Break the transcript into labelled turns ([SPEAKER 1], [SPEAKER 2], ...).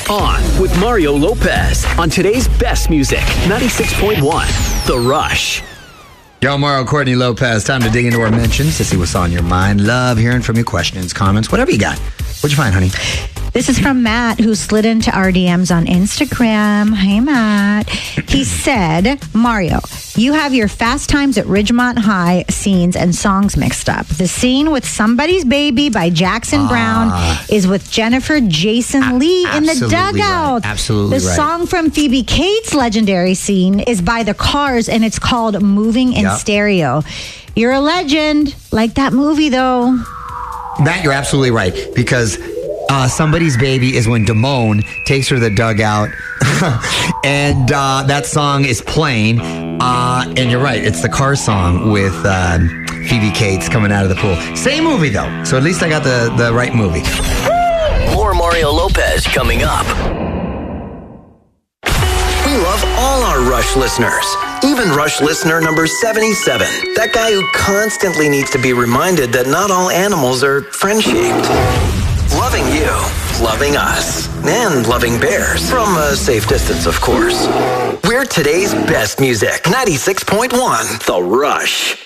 [SPEAKER 1] On with Mario Lopez on today's best music, 96.1, The Rush.
[SPEAKER 2] Yo, Mario, Courtney Lopez. Time to dig into our mentions to see what's on your mind. Love hearing from you, questions, comments, whatever you got. What'd you find, honey?
[SPEAKER 3] This is from Matt, who slid into our DMs on Instagram. Hey, Matt. He said, Mario, you have your Fast Times at Ridgemont High scenes and songs mixed up. The scene with Somebody's Baby by Jackson Brown is with Jennifer Jason Leigh in the dugout.
[SPEAKER 2] Right. Absolutely
[SPEAKER 3] the
[SPEAKER 2] right.
[SPEAKER 3] song from Phoebe Cates' legendary scene is by The Cars, and it's called Moving in Stereo. You're a legend. Like that movie, though.
[SPEAKER 2] Matt, you're absolutely right, because Somebody's Baby is when Damone takes her to the dugout and that song is playing. And you're right, it's the Car song with Phoebe Cates coming out of the pool. Same movie, though, so at least I got the right movie.
[SPEAKER 1] More Mario Lopez coming up. We love all our Rush listeners. Even Rush listener number 77. That guy who constantly needs to be reminded that not all animals are friend-shaped. Loving you, loving us, and loving bears. From a safe distance, of course. We're today's best music. 96.1, The Rush.